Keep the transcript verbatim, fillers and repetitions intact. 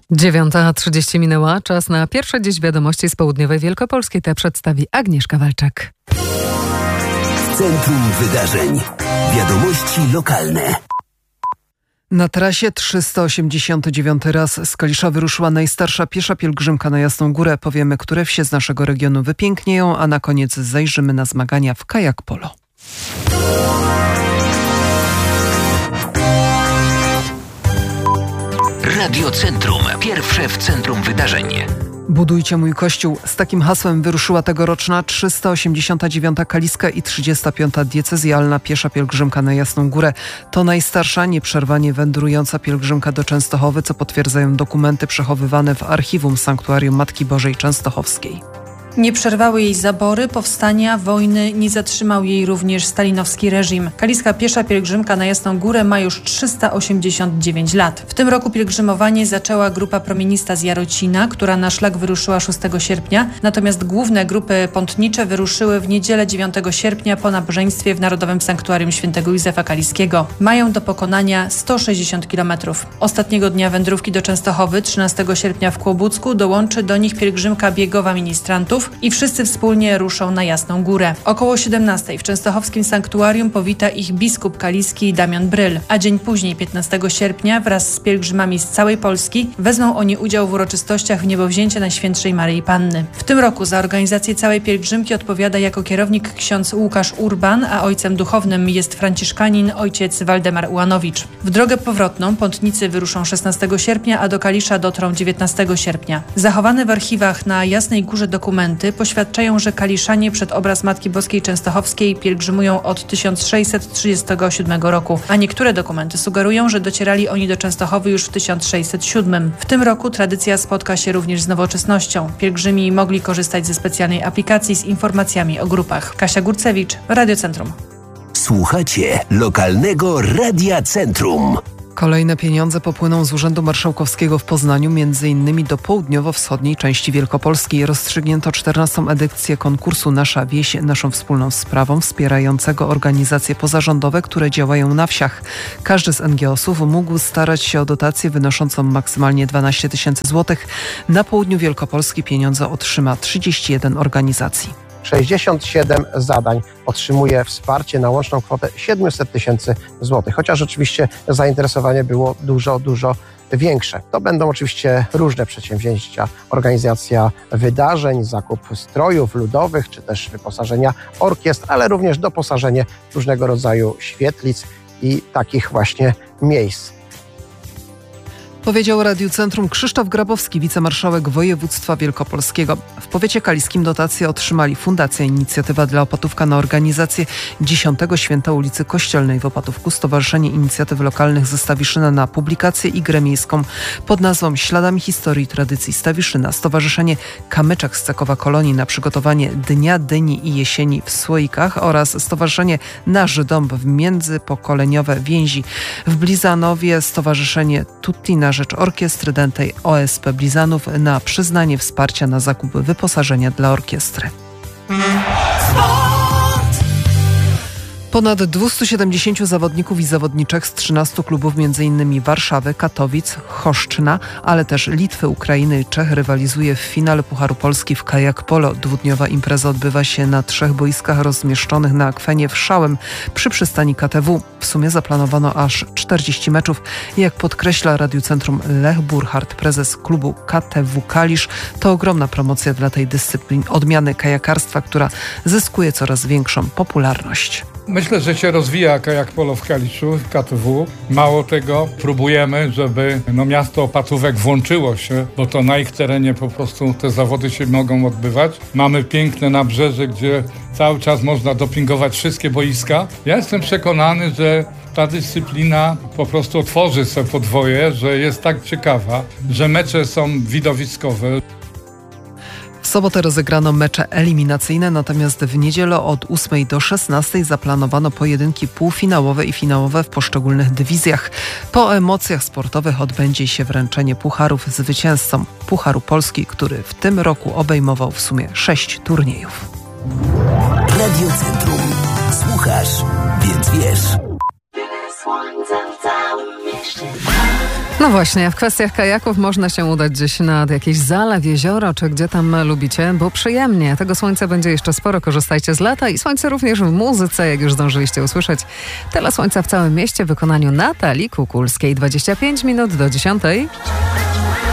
dziewiąta trzydzieści minęła. Czas na pierwsze dziś wiadomości z południowej Wielkopolski. Te przedstawi Agnieszka Walczak. W centrum wydarzeń. Wiadomości lokalne. Na trasie trzysta osiemdziesiąty dziewiąty raz z Kalisza wyruszyła najstarsza piesza pielgrzymka na Jasną Górę. Powiemy, które wsie z naszego regionu wypięknieją, a na koniec zajrzymy na zmagania w kajak polo. Radio Centrum. Pierwsze w centrum wydarzeń. Budujcie mój kościół. Z takim hasłem wyruszyła tegoroczna trzysta osiemdziesiąta dziewiąta kaliska i trzydziesta piąta diecezjalna piesza pielgrzymka na Jasną Górę. To najstarsza, nieprzerwanie wędrująca pielgrzymka do Częstochowy, co potwierdzają dokumenty przechowywane w archiwum Sanktuarium Matki Bożej Częstochowskiej. Nie przerwały jej zabory, powstania, wojny, nie zatrzymał jej również stalinowski reżim. Kaliska piesza pielgrzymka na Jasną Górę ma już trzysta osiemdziesiąt dziewięć lat. W tym roku pielgrzymowanie zaczęła grupa promienista z Jarocina, która na szlak wyruszyła szóstego sierpnia, natomiast główne grupy pątnicze wyruszyły w niedzielę dziewiątego sierpnia po nabożeństwie w Narodowym Sanktuarium Świętego Józefa Kaliskiego. Mają do pokonania sto sześćdziesiąt kilometrów. Ostatniego dnia wędrówki do Częstochowy, trzynastego sierpnia w Kłobucku, dołączy do nich pielgrzymka biegowa ministrantów i wszyscy wspólnie ruszą na Jasną Górę. Około siedemnastej w częstochowskim sanktuarium powita ich biskup kaliski Damian Bryl, a dzień później, piętnastego sierpnia, wraz z pielgrzymami z całej Polski wezmą oni udział w uroczystościach w niebowzięcia Najświętszej Maryi Panny. W tym roku za organizację całej pielgrzymki odpowiada jako kierownik ksiądz Łukasz Urban, a ojcem duchownym jest franciszkanin ojciec Waldemar Ułanowicz. W drogę powrotną pątnicy wyruszą szesnastego sierpnia, a do Kalisza dotrą dziewiętnastego sierpnia. Zachowane w archiwach na Jasnej Górze dokumenty poświadczają, że kaliszanie przed obraz Matki Boskiej Częstochowskiej pielgrzymują od tysiąc sześćset trzydziestego siódmego roku, a niektóre dokumenty sugerują, że docierali oni do Częstochowy już w tysiąc sześćset siódmym. W tym roku tradycja spotka się również z nowoczesnością. Pielgrzymi mogli korzystać ze specjalnej aplikacji z informacjami o grupach. Kasia Górcewicz, Radio Centrum. Słuchacie lokalnego Radia Centrum. Kolejne pieniądze popłyną z Urzędu Marszałkowskiego w Poznaniu, między innymi do południowo-wschodniej części Wielkopolski. Rozstrzygnięto czternastą edycję konkursu Nasza Wieś, naszą wspólną sprawą, wspierającego organizacje pozarządowe, które działają na wsiach. Każdy z en gie osów mógł starać się o dotację wynoszącą maksymalnie dwanaście tysięcy złotych. Na południu Wielkopolski pieniądze otrzyma trzydzieści jeden organizacji. sześćdziesiąt siedem zadań otrzymuje wsparcie na łączną kwotę siedemset tysięcy złotych, chociaż oczywiście zainteresowanie było dużo, dużo większe. To będą oczywiście różne przedsięwzięcia, organizacja wydarzeń, zakup strojów ludowych, czy też wyposażenia orkiestr, ale również doposażenie różnego rodzaju świetlic i takich właśnie miejsc. Powiedział Radiu Centrum Krzysztof Grabowski, wicemarszałek województwa wielkopolskiego. W powiecie kaliskim dotacje otrzymali Fundacja Inicjatywa dla Opatówka na organizację dziesiątego Święta ulicy Kościelnej w Opatówku, Stowarzyszenie Inicjatyw Lokalnych ze Stawiszyna na publikację i grę miejską pod nazwą Śladami Historii i Tradycji Stawiszyna, Stowarzyszenie Kamyczek z Cekowa Kolonii na przygotowanie Dnia Dyni i Jesieni w Słoikach oraz Stowarzyszenie Nasz Dom w Międzypokoleniowe Więzi w Blizanowie, Stowarzyszenie Tutti na rzecz Orkiestry Dętej O S P Blizanów na przyznanie wsparcia na zakup wyposażenia dla orkiestry. Ponad dwieście siedemdziesiąt zawodników i zawodniczek z trzynastu klubów, między innymi Warszawy, Katowic, Choszczyna, ale też Litwy, Ukrainy i Czech rywalizuje w finale Pucharu Polski w kajak polo. Dwudniowa impreza odbywa się na trzech boiskach rozmieszczonych na akwenie w Szałem przy przystani K T W. W sumie zaplanowano aż czterdzieści meczów. Jak podkreśla Radiu Centrum Lech Burchardt, prezes klubu K T W Kalisz, to ogromna promocja dla tej dyscypliny, odmiany kajakarstwa, która zyskuje coraz większą popularność. Myślę, że się rozwija kajak polo w Kaliszu, w K T W. Mało tego, próbujemy, żeby no, miasto Opatówek włączyło się, bo to na ich terenie po prostu te zawody się mogą odbywać. Mamy piękne nabrzeże, gdzie cały czas można dopingować wszystkie boiska. Ja jestem przekonany, że ta dyscyplina po prostu otworzy sobie podwoje, że jest tak ciekawa, że mecze są widowiskowe. W sobotę rozegrano mecze eliminacyjne, natomiast w niedzielę od ósmej do szesnastej zaplanowano pojedynki półfinałowe i finałowe w poszczególnych dywizjach. Po emocjach sportowych odbędzie się wręczenie pucharów zwycięzcom Pucharu Polski, który w tym roku obejmował w sumie sześć turniejów. Radio Centrum. Słuchasz, więc wiesz. No właśnie, w kwestiach kajaków można się udać gdzieś nad jakiś zalew, jezioro, czy gdzie tam lubicie, bo przyjemnie. Tego słońca będzie jeszcze sporo, korzystajcie z lata i słońce również w muzyce, jak już zdążyliście usłyszeć. Tyle słońca w całym mieście w wykonaniu Natalii Kukulskiej. dwadzieścia pięć minut do dziesiątej.